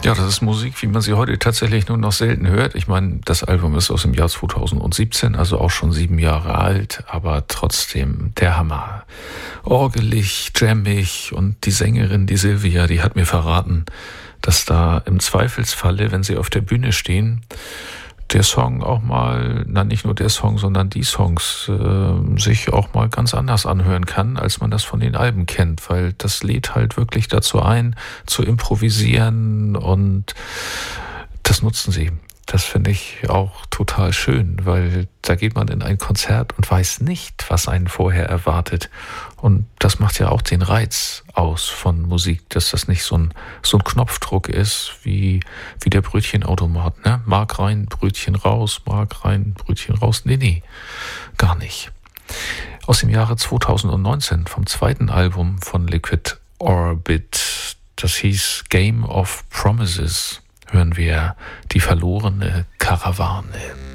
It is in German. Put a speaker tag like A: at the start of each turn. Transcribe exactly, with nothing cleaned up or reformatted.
A: Ja, das ist Musik, wie man sie heute tatsächlich nur noch selten hört. Ich meine, das Album ist aus dem Jahr zweitausendsiebzehn, also auch schon sieben Jahre alt, aber trotzdem der Hammer. Orgelig, jammig, und die Sängerin, die Silvia, die hat mir verraten, dass da im Zweifelsfalle, wenn sie auf der Bühne stehen, der Song auch mal, na nicht nur der Song, sondern die Songs äh, sich auch mal ganz anders anhören kann, als man das von den Alben kennt, weil das lädt halt wirklich dazu ein, zu improvisieren, und das nutzen sie. Das finde ich auch total schön, weil da geht man in ein Konzert und weiß nicht, was einen vorher erwartet. Und das macht ja auch den Reiz aus von Musik, dass das nicht so ein, so ein Knopfdruck ist, wie, wie der Brötchenautomat, ne? Mark rein, Brötchen raus, Mark rein, Brötchen raus. Nee, nee, gar nicht. Aus dem Jahre zweitausendneunzehn, vom zweiten Album von Liquid Orbit, das hieß Game of Promises, hören wir die verlorene Karawane.